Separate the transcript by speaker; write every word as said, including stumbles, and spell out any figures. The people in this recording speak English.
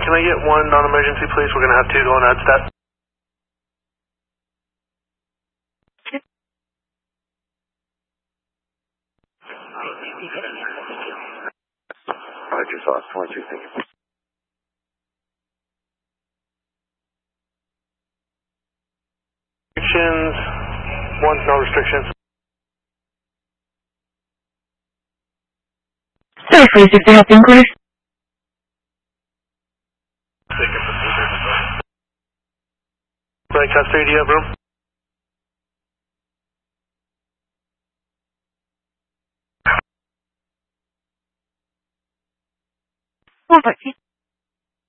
Speaker 1: can I get one non-emergency, please? We're going to have two going out step.
Speaker 2: Roger, sauce, twenty-two, thank you.
Speaker 1: Restrictions, one's no restrictions.
Speaker 3: Sorry, please, if they have inquiries.
Speaker 1: Right, Cat three, do you have room?
Speaker 3: Perfect.